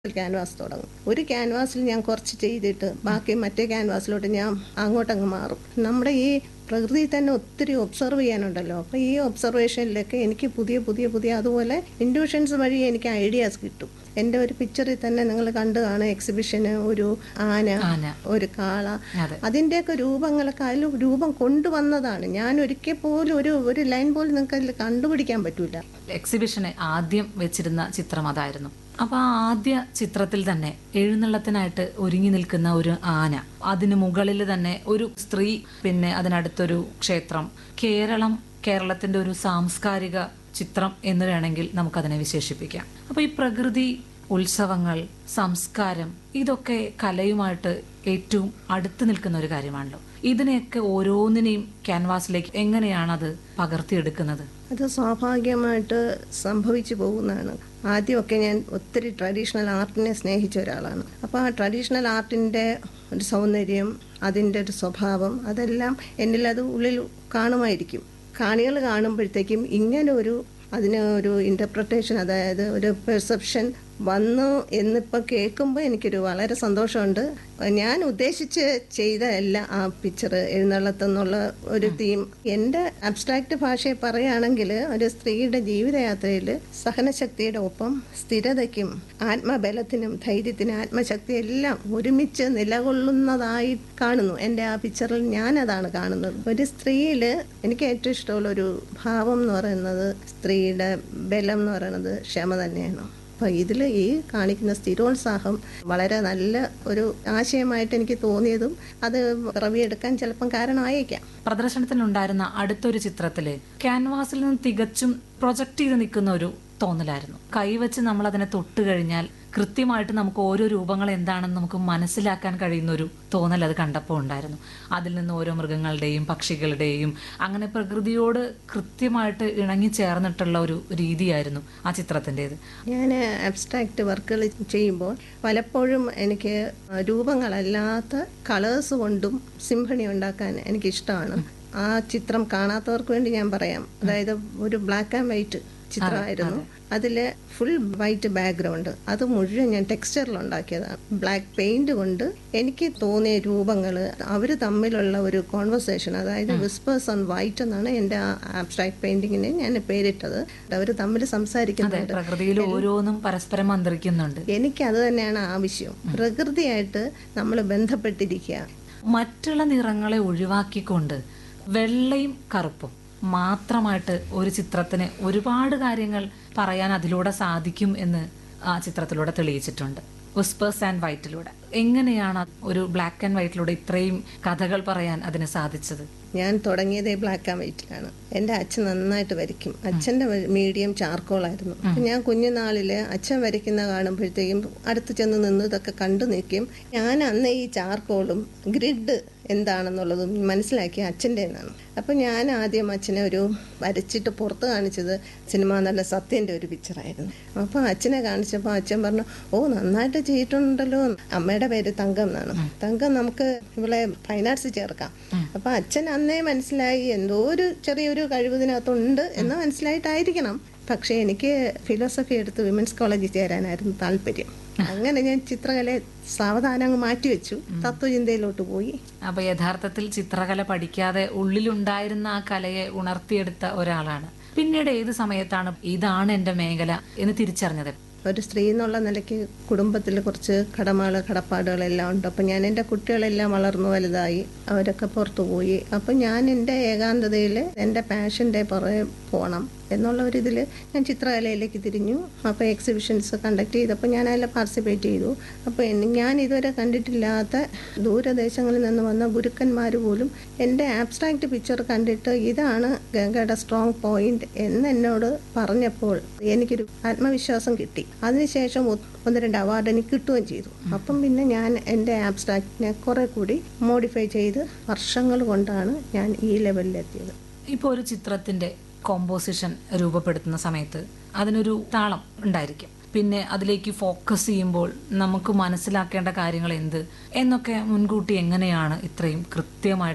Canvas തുടങ്ങും. ഒരു ക്യാൻവാസിൽ ഞാൻ കുറച്ച് ചെയ്തിട്ട് ബാക്കി മറ്റേ ക്യാൻവാസിലോട്ട് ഞാൻ അങ്ങോട്ടങ്ങ് മാറും. നമ്മുടെ ഈ പ്രകൃതി തന്നെ ഒത്തിരി ഒബ്സർവ് ചെയ്യാനുണ്ടല്ലോ. അപ്പോൾ ഈ ഒബ്സർവേഷനിലൊക്കെ എനിക്ക് പുതിയ പുതിയ പുതിയ അതുപോലെ ഇൻഡ്യൂഷൻസ് വഴി എനിക്ക് ഐഡിയാസ് കിട്ടും. എൻ്റെ ഒരു പിക്ചറിൽ തന്നെ നിങ്ങൾ കണ്ടു കാണും, എക്സിബിഷന് ഒരു ആന, ഒരു കാള, അതിൻ്റെയൊക്കെ രൂപങ്ങളൊക്കെ അതിൽ രൂപം കൊണ്ടുവന്നതാണ്. ഞാൻ ഒരിക്കൽ പോലും ഒരു ലൈൻ പോലും നിങ്ങൾക്ക് അതിൽ കണ്ടുപിടിക്കാൻ പറ്റൂല. എക്സിബിഷന് ആദ്യം വെച്ചിരുന്ന ചിത്രം അതായിരുന്നു. അപ്പൊ ആ ആദ്യ ചിത്രത്തിൽ തന്നെ എഴുന്നള്ളത്തിനായിട്ട് ഒരുങ്ങി നിൽക്കുന്ന ഒരു ആന, അതിന് മുകളിൽ തന്നെ ഒരു സ്ത്രീ, പിന്നെ അതിനടുത്തൊരു ക്ഷേത്രം, കേരളത്തിന്റെ ഒരു സാംസ്കാരിക ചിത്രം എന്ന് വേണമെങ്കിൽ നമുക്കതിനെ വിശേഷിപ്പിക്കാം. അപ്പൊ ഈ പ്രകൃതി, ഉത്സവങ്ങൾ, സംസ്കാരം, ഇതൊക്കെ കലയുമായിട്ട് ഏറ്റവും അടുത്ത് നിൽക്കുന്ന ഒരു കാര്യമാണല്ലോ. ഇതിനെയൊക്കെ ഓരോന്നിനെയും ക്യാൻവാസിലേക്ക് എങ്ങനെയാണ് അത് പകർത്തിയെടുക്കുന്നത്? അത് സ്വാഭാവികമായിട്ട് സംഭവിച്ചു പോകുന്നതാണ്. ആദ്യമൊക്കെ ഞാൻ ഒത്തിരി ട്രഡീഷണൽ ആർട്ടിനെ സ്നേഹിച്ച ഒരാളാണ്. അപ്പോൾ ആ ട്രഡീഷണൽ ആർട്ടിൻ്റെ ഒരു സൗന്ദര്യം, അതിൻ്റെ ഒരു സ്വഭാവം, അതെല്ലാം എന്നിലത് ഉള്ളിൽ കാണുമായിരിക്കും. കാണികൾ കാണുമ്പോഴത്തേക്കും ഇങ്ങനെ അതിന് ഒരു ഇൻ്റർപ്രിട്ടേഷൻ, അതായത് ഒരു പെർസെപ്ഷൻ വന്നു എന്നിപ്പോൾ കേൾക്കുമ്പോൾ എനിക്കൊരു വളരെ സന്തോഷമുണ്ട്. ഞാൻ ഉദ്ദേശിച്ച് ചെയ്തതല്ല ആ പിക്ചർ, എഴുന്നള്ളത്തെന്നുള്ള ഒരു തീം. എൻ്റെ അബ്സ്ട്രാക്റ്റ് ഭാഷയെ പറയുകയാണെങ്കിൽ ഒരു സ്ത്രീയുടെ ജീവിതയാത്രയിൽ സഹനശക്തിയുടെ ഒപ്പം സ്ഥിരതയ്ക്കും ആത്മബലത്തിനും ധൈര്യത്തിനും ആത്മശക്തി എല്ലാം ഒരുമിച്ച് നിലകൊള്ളുന്നതായി കാണുന്നു. എൻ്റെ ആ പിക്ചറിൽ ഞാനതാണ് കാണുന്നത്. ഒരു സ്ത്രീയിൽ എനിക്ക് ഏറ്റവും ഇഷ്ടമുള്ള ഒരു ഭാവം എന്ന് പറയുന്നത്, സ്ത്രീയുടെ ബലം എന്ന് പറയുന്നത് ക്ഷമ തന്നെയാണ്. അപ്പോൾ ഇതിൽ ഈ കാണിക്കുന്ന സ്ഥിരോത്സാഹം വളരെ നല്ല ഒരു ആശയമായിട്ട് എനിക്ക് തോന്നിയതും അത് പിറവിയെടുക്കാൻ ചിലപ്പം കാരണമായേക്കാം. പ്രദർശനത്തിനുണ്ടായിരുന്ന അടുത്തൊരു ചിത്രത്തില് ക്യാൻവാസിൽ നിന്ന് തികച്ചും പ്രൊജക്ട് ചെയ്ത് നിൽക്കുന്ന ഒരു തോന്നലായിരുന്നു. കൈവച്ച് നമ്മൾ അതിനെ തൊട്ട് കഴിഞ്ഞാൽ കൃത്യമായിട്ട് നമുക്ക് ഓരോ രൂപങ്ങൾ എന്താണെന്ന് നമുക്ക് മനസ്സിലാക്കാൻ കഴിയുന്ന ഒരു തോന്നൽ അത് കണ്ടപ്പോൾ ഉണ്ടായിരുന്നു. അതിൽ നിന്ന് ഓരോ മൃഗങ്ങളുടെയും പക്ഷികളുടെയും അങ്ങനെ പ്രകൃതിയോട് കൃത്യമായിട്ട് ഇണങ്ങി ചേർന്നിട്ടുള്ള ഒരു രീതിയായിരുന്നു ആ ചിത്രത്തിൻ്റെത്. ഞാൻ അബ്സ്ട്രാക്റ്റ് വർക്കുകൾ ചെയ്യുമ്പോൾ പലപ്പോഴും എനിക്ക് രൂപങ്ങളല്ലാത്ത കളേഴ്സ് കൊണ്ടും സിംഫണി ഉണ്ടാക്കാൻ എനിക്കിഷ്ടമാണ്. ആ ചിത്രം കാണാത്തവർക്ക് വേണ്ടി ഞാൻ പറയാം. അതായത് ഒരു ബ്ലാക്ക് ആൻഡ് വൈറ്റ് ചിത്രമായിരുന്നു. അതിൽ ഫുൾ വൈറ്റ് ബാക്ക്ഗ്രൗണ്ട്, അത് മുഴുവൻ ഞാൻ ടെക്സ്ചറിൽ ഉണ്ടാക്കിയതാണ്. ബ്ലാക്ക് പെയിന്റ് കൊണ്ട് എനിക്ക് തോന്നിയ രൂപങ്ങൾ, അവർ തമ്മിലുള്ള ഒരു കോൺവെർസേഷൻ, അതായത് വിസ്പേഴ്സ് ഓൺ വൈറ്റ് എന്നാണ് എൻ്റെ ആ ആബ്സ്ട്രാക്ട് പെയിന്റിങ്ങിന് ഞാൻ പേരിട്ടത്. അവർ തമ്മിൽ സംസാരിക്കുന്നുണ്ട്, പ്രകൃതിയിൽ ഓരോന്നും പരസ്പരം മന്ത്രിക്കുന്നുണ്ട്. എനിക്ക് അത് തന്നെയാണ് ആവശ്യം. പ്രകൃതിയായിട്ട് നമ്മൾ ബന്ധപ്പെട്ടിരിക്കുക. മറ്റുള്ള നിറങ്ങളെ ഒഴിവാക്കിക്കൊണ്ട് വെള്ളയും കറുപ്പും മാത്രമായിട്ട് ഒരു ചിത്രത്തിന് ഒരുപാട് കാര്യങ്ങൾ പറയാൻ അതിലൂടെ സാധിക്കും എന്ന് ആ ചിത്രത്തിലൂടെ തെളിയിച്ചിട്ടുണ്ട്. വിസ്പേഴ്സ് ആൻഡ് വൈറ്റിലൂടെ എങ്ങനെയാണ് ഒരു ബ്ലാക്ക് ആൻഡ് വൈറ്റിലൂടെ ഇത്രയും കഥകൾ പറയാൻ അതിന് സാധിച്ചത്? ഞാൻ തുടങ്ങിയത് ബ്ലാക്ക് ആൻഡ് വൈറ്റിലാണ്. എൻ്റെ അച്ഛൻ നന്നായിട്ട് വരയ്ക്കും. അച്ഛൻ്റെ മീഡിയം ചാർക്കോളായിരുന്നു. ഞാൻ കുഞ്ഞുനാളിൽ അച്ഛൻ വരയ്ക്കുന്ന കാണുമ്പോഴത്തേക്കും അടുത്ത് ചെന്ന് നിന്ന് ഇതൊക്കെ കണ്ടു നിൽക്കും. ഞാൻ അന്ന് ഈ ചാർക്കോളും ഗ്രിഡ് എന്താണെന്നുള്ളതും മനസ്സിലാക്കിയ അച്ഛൻ്റെ നിന്നാണ്. അപ്പം ഞാൻ ആദ്യം അച്ഛനെ വരച്ചിട്ട് പുറത്ത് കാണിച്ചത് സിനിമാ നടൻ സത്യൻ്റെ ഒരു പിക്ചറായിരുന്നു. അപ്പോൾ അച്ഛനെ കാണിച്ചപ്പോൾ അച്ഛൻ പറഞ്ഞു, ഓ നന്നായിട്ട് ചെയ്തിട്ടുണ്ടല്ലോ. അമ്മയുടെ പേര് തങ്കം എന്നാണ്. തങ്കം നമുക്ക് ഇവിടെ ഫൈൻ ആർട്സ് ചേർക്കാം. അപ്പം അച്ഛൻ അന്നേ മനസ്സിലായി എന്തോ ഒരു ചെറിയൊരു കഴിവതിനകത്തുണ്ട് എന്ന് മനസ്സിലായിട്ടായിരിക്കണം. പക്ഷേ എനിക്ക് ഫിലോസഫി എടുത്ത് വിമൻസ് കോളേജിൽ ചേരാനായിരുന്നു താല്പര്യം. അങ്ങനെ ഞാൻ ചിത്രകലയെ സാവധാനം അങ്ങ് മാറ്റിവെച്ചു, തത്വചിന്തയിലോട്ട് പോയി. അപ്പൊ യഥാർത്ഥത്തിൽ ചിത്രകല പഠിക്കാതെ ഉള്ളിലുണ്ടായിരുന്ന ആ കലയെ ഉണർത്തിയെടുത്ത ഒരാളാണ്. പിന്നീട് ഏത് സമയത്താണ് ഇതാണ് എന്റെ മേഖല എന്ന് തിരിച്ചറിഞ്ഞത്? ഒരു സ്ത്രീ എന്നുള്ള നിലയ്ക്ക് കുടുംബത്തിൽ കുറച്ച് കടപ്പാടുകളെല്ലാം ഉണ്ട്. അപ്പം ഞാൻ എൻ്റെ കുട്ടികളെല്ലാം വളർന്നു വലുതായി, അവരൊക്കെ പുറത്തു പോയി. അപ്പം ഞാൻ എൻ്റെ ഏകാന്തതയിൽ എൻ്റെ പാഷൻ്റെ പുറകെ പോകണം എന്നുള്ള ഒരിതിൽ ഞാൻ ചിത്രകലയിലേക്ക് തിരിഞ്ഞു. അപ്പോൾ എക്സിബിഷൻസ് കണ്ടക്ട് ചെയ്തപ്പോൾ ഞാൻ അതിൽ പാർട്ടിസിപ്പേറ്റ് ചെയ്തു. അപ്പോൾ ഞാൻ ഇതുവരെ കണ്ടിട്ടില്ലാത്ത ദൂരദേശങ്ങളിൽ നിന്ന് വന്ന ഗുരുക്കന്മാർ പോലും എൻ്റെ ആബ്സ്ട്രാക്റ്റ് പിക്ചർ കണ്ടിട്ട് ഇതാണ് ഗംഗയുടെ സ്ട്രോങ് പോയിന്റ് എന്ന് എന്നോട് പറഞ്ഞപ്പോൾ എനിക്കൊരു ആത്മവിശ്വാസം കിട്ടി. അതിനുശേഷം 1-2 അവാർഡ് എനിക്ക് കിട്ടുകയും ചെയ്തു. അപ്പം പിന്നെ ഞാൻ എൻ്റെ ആബ്സ്ട്രാക്റ്റിനെ കുറെ കൂടി മോഡിഫൈ ചെയ്ത് വർഷങ്ങൾ കൊണ്ടാണ് ഞാൻ ഈ ലെവലിലെത്തിയത്. ഇപ്പോൾ ഒരു ചിത്രത്തിൻ്റെ കോമ്പോസിഷൻ രൂപപ്പെടുത്തുന്ന സമയത്ത് അതിനൊരു താളം ഉണ്ടായിരിക്കും. പിന്നെ അതിലേക്ക് ഫോക്കസ് ചെയ്യുമ്പോൾ നമുക്ക് മനസ്സിലാക്കേണ്ട കാര്യങ്ങൾ എന്ത് എന്നൊക്കെ മുൻകൂട്ടി എങ്ങനെയാണ് ഇത്രയും കൃത്യമായിട്ട്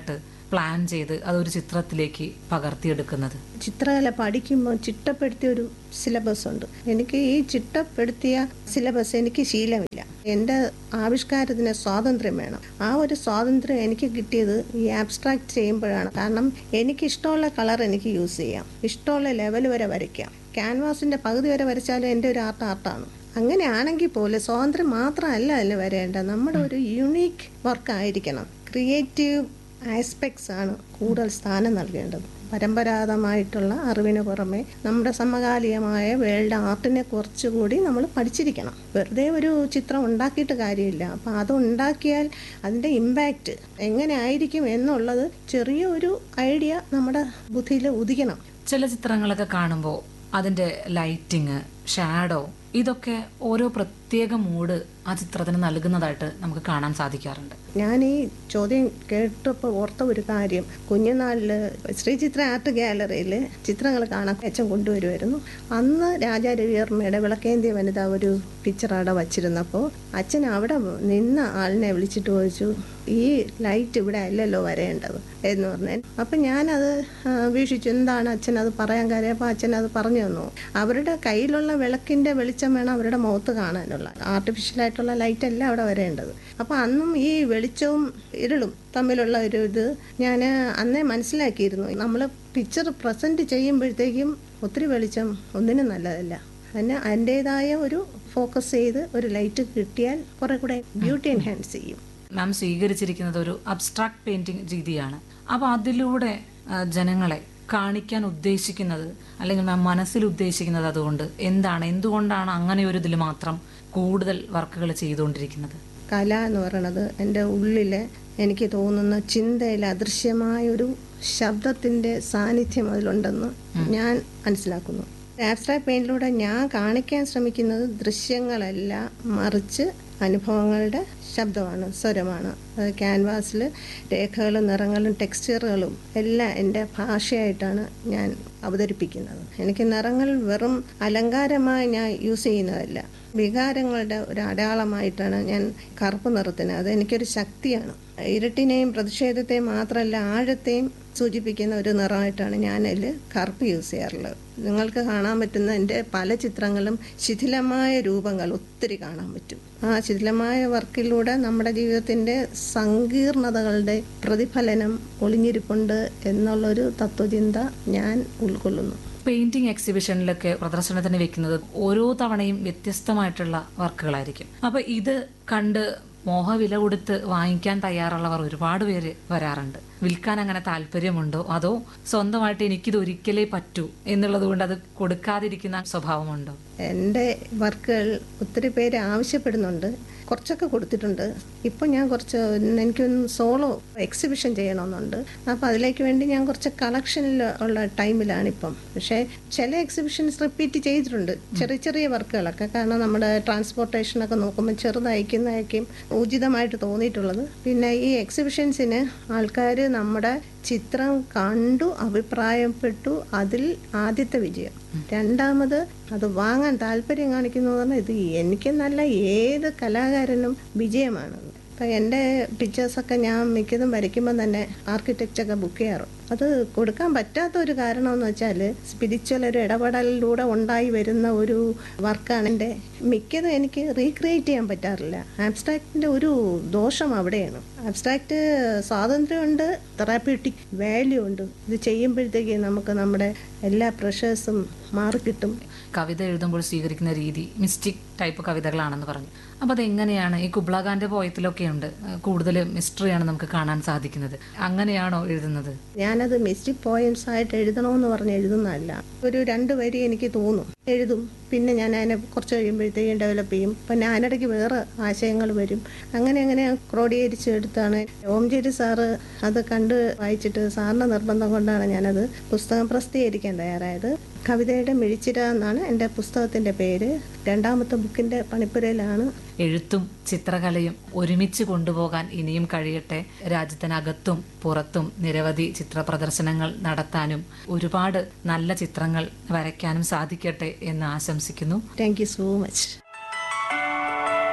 പ്ലാൻ ചെയ്ത് അതൊരു ചിത്രത്തിലേക്ക് പകർത്തിയെടുക്കുന്നത്? ചിത്രകല പഠിക്കുമ്പോൾ ചിട്ടപ്പെടുത്തിയ ഒരു സിലബസ് ഉണ്ട്. എനിക്ക് ഈ ചിട്ടപ്പെടുത്തിയ സിലബസ് എനിക്ക് ശീലമില്ല. എൻ്റെ ആവിഷ്കാരത്തിന് സ്വാതന്ത്ര്യം വേണം. ആ ഒരു സ്വാതന്ത്ര്യം എനിക്ക് കിട്ടിയത് ഈ ആബ്സ്ട്രാക്ട് ചെയ്യുമ്പോഴാണ്. കാരണം എനിക്കിഷ്ടമുള്ള കളർ എനിക്ക് യൂസ് ചെയ്യാം, ഇഷ്ടമുള്ള ലെവൽ വരെ വരയ്ക്കാം. ക്യാൻവാസിൻ്റെ പകുതി വരെ വരച്ചാലും എൻ്റെ ഒരു ആർട്ടാണ്. അങ്ങനെയാണെങ്കിൽ പോലും സ്വാതന്ത്ര്യം മാത്രമല്ല അതിൽ വരേണ്ടത്, നമ്മുടെ ഒരു യുണീക്ക് വർക്ക് ആയിരിക്കണം. ക്രിയേറ്റീവ് ആസ്പെക്ട്സ് ആണ് കൂടുതൽ സ്ഥാനം നൽകേണ്ടത്. പരമ്പരാഗതമായിട്ടുള്ള അറിവിന് പുറമെ നമ്മുടെ സമകാലികമായ വേൾഡ് ആർട്ടിനെ കുറച്ചുകൂടി നമ്മൾ പഠിച്ചിരിക്കണം. വെറുതെ ഒരു ചിത്രം ഉണ്ടാക്കിയിട്ട് കാര്യമില്ല. അപ്പം അത് ഉണ്ടാക്കിയാൽ അതിൻ്റെ ഇമ്പാക്റ്റ് എങ്ങനെ ആയിരിക്കും എന്നുള്ളത് ചെറിയൊരു ഐഡിയ നമ്മുടെ ബുദ്ധിയിൽ ഉദിക്കണം. ചില ചിത്രങ്ങളൊക്കെ കാണുമ്പോൾ അതിൻ്റെ ലൈറ്റിങ്, ഷാഡോ, ഇതൊക്കെ ഓരോ പ്രത്യേക മൂഡ് ആ ചിത്രത്തിന് നൽകുന്നതായിട്ട് നമുക്ക് കാണാൻ സാധിക്കാറുണ്ട്. ഞാൻ ഈ ചോദ്യം കേട്ടപ്പോൾ ഓർത്ത ഒരു കാര്യം, കുഞ്ഞുനാളിൽ ശ്രീചിത്ര ആർട്ട് ഗാലറിയിൽ ചിത്രങ്ങൾ കാണാൻ അച്ഛൻ കൊണ്ടുവരുമായിരുന്നു. അന്ന് രാജാ രവിവർമ്മയുടെ വിളക്കേന്ത്യ വനിത ഒരു പിക്ചർ അവിടെ വച്ചിരുന്നപ്പോൾ അച്ഛൻ അവിടെ നിന്ന ആളിനെ വിളിച്ചിട്ട് ചോദിച്ചു, ഈ ലൈറ്റ് ഇവിടെ അല്ലല്ലോ വരേണ്ടത് എന്ന് പറഞ്ഞാൽ. അപ്പം ഞാനത് വീക്ഷിച്ചു, എന്താണ് അച്ഛൻ അത് പറയാൻ കാര്യം. അപ്പോൾ അച്ഛൻ അത് പറഞ്ഞു തന്നു, അവരുടെ കയ്യിലുള്ള വിളക്കിൻ്റെ വെളിച്ചം വേണം അവരുടെ മുഖത്ത് കാണാനുള്ള, ആർട്ടിഫിഷ്യലായിട്ടുള്ള ലൈറ്റ് അല്ല അവിടെ വരേണ്ടത്. അപ്പോൾ അന്നും ഈ വെളിച്ചവും ഇരുളും തമ്മിലുള്ള ഒരു ഇത് ഞാൻ അന്നേ മനസ്സിലാക്കിയിരുന്നു. നമ്മൾ പിക്ചർ പ്രസൻറ്റ് ചെയ്യുമ്പോഴത്തേക്കും ഒത്തിരി വെളിച്ചം ഒന്നിനും നല്ലതല്ല. അതിന് അതിൻ്റേതായ ഒരു ഫോക്കസ് ചെയ്ത് ഒരു ലൈറ്റ് കിട്ടിയാൽ കുറെ കൂടെ ബ്യൂട്ടി എൻഹാൻസ് ചെയ്യും. മാം സ്വീകരിച്ചിരിക്കുന്നത് ഒരു അബ്സ്ട്രാക്ട് പെയിന്റിംഗ് രീതിയാണ്. അപ്പോൾ അതിലൂടെ ജനങ്ങളെ കാണിക്കാൻ ഉദ്ദേശിക്കുന്നത്, അല്ലെങ്കിൽ മാം മനസ്സിൽ ഉദ്ദേശിക്കുന്നത് അതുകൊണ്ട് എന്തുകൊണ്ടാണ് അങ്ങനെ ഒരു ഇതിൽ മാത്രം കൂടുതൽ വർക്കുകൾ ചെയ്തുകൊണ്ടിരിക്കുന്നത്? കല എന്ന് പറയുന്നത് എൻ്റെ ഉള്ളിലെ എനിക്ക് തോന്നുന്ന ചിന്തയിൽ അദൃശ്യമായൊരു ശബ്ദത്തിൻ്റെ സാന്നിധ്യം അതിലുണ്ടെന്ന് ഞാൻ മനസ്സിലാക്കുന്നു. ആബ്സ്ട്രാക്ട് പെയിന്റിലൂടെ ഞാൻ കാണിക്കാൻ ശ്രമിക്കുന്നത് ദൃശ്യങ്ങളല്ല, മറിച്ച് അനുഭവങ്ങളുടെ ശബ്ദമാണ്, സ്വരമാണ്. ക്യാൻവാസിൽ രേഖകളും നിറങ്ങളും ടെക്സ്ചറുകളും എല്ലാം എൻ്റെ ഭാഷയായിട്ടാണ് ഞാൻ അവതരിപ്പിക്കുന്നത്. എനിക്ക് നിറങ്ങൾ വെറും അലങ്കാരമായി ഞാൻ യൂസ് ചെയ്യുന്നതല്ല, വികാരങ്ങളുടെ ഒരു അടയാളമായിട്ടാണ് ഞാൻ കറുപ്പ് നിറത്തിന്. അത് എനിക്കൊരു ശക്തിയാണ്. ഇരുട്ടിനെയും പ്രതിഷേധത്തെയും മാത്രമല്ല ആഴത്തെയും സൂചിപ്പിക്കുന്ന ഒരു നിറമായിട്ടാണ് ഞാനതിൽ കറുപ്പ് യൂസ് ചെയ്യാറുള്ളത്. നിങ്ങൾക്ക് കാണാൻ പറ്റുന്ന എൻ്റെ പല ചിത്രങ്ങളും ശിഥിലമായ രൂപങ്ങൾ ഒത്തിരി കാണാൻ പറ്റും. ആ ശിഥിലമായ വർക്കിലൂടെ നമ്മുടെ ജീവിതത്തിൻ്റെ സങ്കീർണതകളുടെ പ്രതിഫലനം ഒളിഞ്ഞിരിപ്പുണ്ട് എന്നുള്ളൊരു തത്വചിന്ത ഞാൻ ഉൾക്കൊള്ളുന്നു. പെയിന്റിംഗ് എക്സിബിഷനിലൊക്കെ പ്രദർശനത്തിന് വെക്കുന്നത് ഓരോ തവണയും വ്യത്യസ്തമായിട്ടുള്ള വർക്കുകളായിരിക്കും. അപ്പൊ ഇത് കണ്ട് മോഹവില കൊടുത്ത് വാങ്ങിക്കാൻ തയ്യാറുള്ളവർ ഒരുപാട് പേര് വരാറുണ്ട്. വിൽക്കാൻ അങ്ങനെ താല്പര്യമുണ്ടോ, അതോ സ്വന്തമായിട്ട് എനിക്കിത് ഒരിക്കലേ പറ്റൂ എന്നുള്ളത് കൊണ്ട് അത് കൊടുക്കാതിരിക്കുന്ന സ്വഭാവമുണ്ടോ? എൻ്റെ വർക്കുകൾ ഒത്തിരി പേര് ആവശ്യപ്പെടുന്നുണ്ട്. കുറച്ചൊക്കെ കൊടുത്തിട്ടുണ്ട്. ഇപ്പം ഞാൻ എനിക്കൊന്ന് സോളോ എക്സിബിഷൻ ചെയ്യണമെന്നുണ്ട്. അപ്പോൾ അതിലേക്ക് വേണ്ടി ഞാൻ കുറച്ച് കളക്ഷനിൽ ഉള്ള ടൈമിലാണിപ്പം. പക്ഷേ ചില എക്സിബിഷൻസ് റിപ്പീറ്റ് ചെയ്തിട്ടുണ്ട്, ചെറിയ ചെറിയ വർക്കുകളൊക്കെ. കാരണം നമ്മുടെ ട്രാൻസ്പോർട്ടേഷനൊക്കെ നോക്കുമ്പോൾ ചെറുതായിരിക്കും ഉചിതമായിട്ട് തോന്നിയിട്ടുള്ളത്. പിന്നെ ഈ എക്സിബിഷൻസിന് ആൾക്കാർ നമ്മുടെ ചിത്രം കണ്ടു, അഭിപ്രായപ്പെട്ടു, അതിൽ ആദ്യത്തെ വിജയം. രണ്ടാമത് അത് വാങ്ങാൻ താല്പര്യം കാണിക്കുന്നു പറഞ്ഞാൽ ഇത് എനിക്ക് നല്ല ഏത് കലാകാരനും വിജയമാണ്. അപ്പം എൻ്റെ പിക്ചേഴ്സൊക്കെ ഞാൻ മിക്കതും വരയ്ക്കുമ്പോൾ തന്നെ ആർക്കിടെക്റ്റൊക്കെ ബുക്ക് ചെയ്യാറും. അത് കൊടുക്കാൻ പറ്റാത്ത ഒരു കാരണം എന്ന് വെച്ചാൽ സ്പിരിച്വൽ ഒരു ഇടപെടലിലൂടെ ഉണ്ടായി വരുന്ന ഒരു വർക്കാണ് എൻ്റെ മിക്കതും എനിക്ക് റീക്രിയേറ്റ് ചെയ്യാൻ പറ്റാറില്ല. ആബ്സ്ട്രാക്റ്റിൻ്റെ ഒരു ദോഷം അവിടെയാണ്. ആബ്സ്ട്രാക്റ്റ് സ്വാതന്ത്ര്യമുണ്ട്, തെറാപ്യൂട്ടിക് വാല്യൂ ഉണ്ട്. ഇത് ചെയ്യുമ്പോഴത്തേക്ക് നമുക്ക് നമ്മുടെ എല്ലാ പ്രഷേഴ്സും മാറിക്കിട്ടും. കവിത എഴുതുമ്പോൾ സ്വീകരിക്കുന്ന രീതി മിസ്റ്റിക് ടൈപ്പ് കവിതകളാണെന്ന് പറഞ്ഞു. അപ്പോൾ അതെങ്ങനെയാണ്? ഈ കുബ്ല ഖാന്റെ പോയത്തിലൊക്കെ ഉണ്ട്, കൂടുതൽ മിസ്റ്ററിയാണ് നമുക്ക് കാണാൻ സാധിക്കുന്നത്. അങ്ങനെയാണോ എഴുതുന്നത്? ഞാനത് മിസ്റ്റിക് പോയംസ് ആയിട്ട് എഴുതണമെന്ന് പറഞ്ഞ് എഴുതുന്നതല്ല. ഒരു 2 വരി എനിക്ക് തോന്നും, എഴുതും. പിന്നെ ഞാൻ അതിനെ കുറച്ച് കഴിയുമ്പോഴത്തേക്കും ഡെവലപ്പ് ചെയ്യും. പിന്നെ അതിനിടയ്ക്ക് വേറെ ആശയങ്ങൾ വരും. അങ്ങനെ ക്രോഡീകരിച്ചെടുത്താണ്. ഓംചേരി സാറ് അത് കണ്ട് വായിച്ചിട്ട് സാറിൻ്റെ നിർബന്ധം കൊണ്ടാണ് ഞാനത് പുസ്തകം പ്രസിദ്ധീകരിക്കാൻ തയ്യാറായത്. കവിതയുടെ മിഴിച്ചിര എന്നാണ് എൻ്റെ പുസ്തകത്തിൻ്റെ പേര്. 2ാമത്തെ ബുക്കിൻ്റെ പണിപ്പുരയിലാണ്. എഴുത്തും ചിത്രകലയും ഒരുമിച്ച് കൊണ്ടുപോകാൻ ഇനിയും കഴിയട്ടെ. രാജ്യത്തിനകത്തും പുറത്തും നിരവധി ചിത്ര പ്രദർശനങ്ങൾ നടത്താനും ഒരുപാട് നല്ല ചിത്രങ്ങൾ വരയ്ക്കാനും സാധിക്കട്ടെ എന്ന് ആശംസിക്കുന്നു. Thank you so much.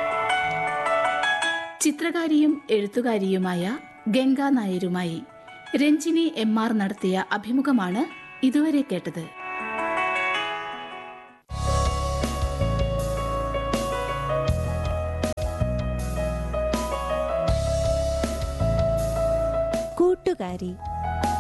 ചിത്രകാരിയും എഴുത്തുകാരിയുമായ Ganga നായരുമായി Ranjini MR നടത്തിയ അഭിമുഖമാണ് ഇതുവരെ കേട്ടത്. കൂട്ടുകാരി